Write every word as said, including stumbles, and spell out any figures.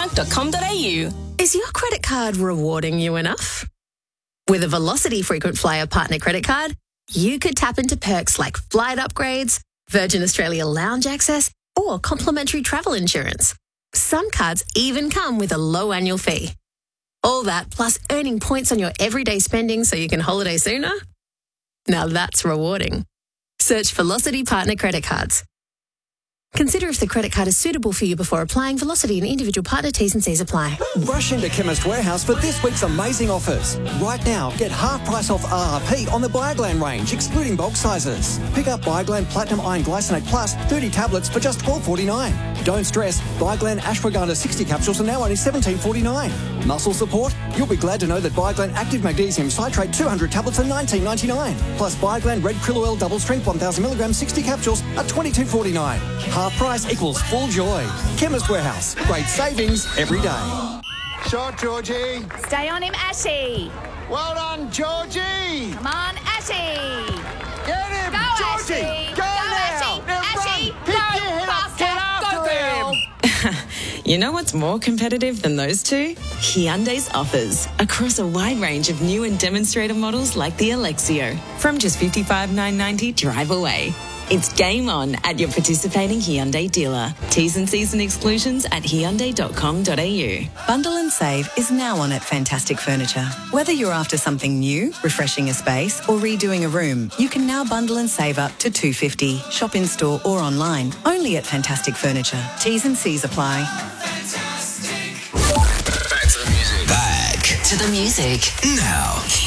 card dot com dot a u. Is your credit card rewarding you enough? With a Velocity Frequent Flyer Partner Credit Card, you could tap into perks like flight upgrades, Virgin Australia lounge access, or complimentary travel insurance. Some cards even come with a low annual fee. All that plus earning points on your everyday spending so you can holiday sooner? Now that's rewarding. Search Velocity Partner Credit Cards. Consider if the credit card is suitable for you before applying. Velocity and individual partner T's and C's apply. Rush into Chemist Warehouse for this week's amazing offers. Right now, get half price off R R P on the Bioglan range, excluding bulk sizes. Pick up Bioglan Platinum Iron Glycinate Plus thirty tablets for just twelve forty-nine. Don't stress, Bioglan Ashwagandha sixty capsules are now only seventeen forty-nine. Muscle support? You'll be glad to know that Bioglan Active Magnesium Citrate two hundred tablets are nineteen ninety-nine. Plus Bioglan Red Krill Oil Double Strength one thousand milligram sixty capsules are twenty-two forty-nine. Half price equals full joy. Chemist Warehouse. Great savings every day. Shot, Georgie. Stay on him, Ashy. Well done, Georgie. Come on, Ashy. Get him, Go, Georgie. Ashy. Go, Go, now. Ashy. Now Ashy, run. Pick go your head up. faster. Get after Go, girl. him. You know what's more competitive than those two? Hyundai's offers across a wide range of new and demonstrator models like the Alexio from just fifty-five thousand nine hundred ninety dollars drive away. It's game on at your participating Hyundai dealer. T's and C's and exclusions at hyundai dot com dot a u. Bundle and Save is now on at Fantastic Furniture. Whether you're after something new, refreshing a space, or redoing a room, you can now bundle and save up to two hundred fifty dollars. Shop in store or online, only at Fantastic Furniture. T's and C's apply. Back to the music. Back to the music. Now.